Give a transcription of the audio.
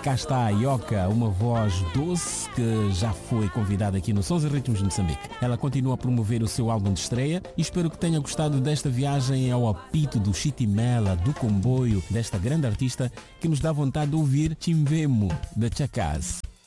cá está a Yoka, uma voz doce que já foi convidada aqui no Sons e Ritmos de Moçambique. Ela continua a promover o seu álbum de estreia e espero que tenha gostado desta viagem ao apito do Chitimela, do comboio, desta grande artista que nos dá vontade de ouvir Chimvemo, da Chakaz.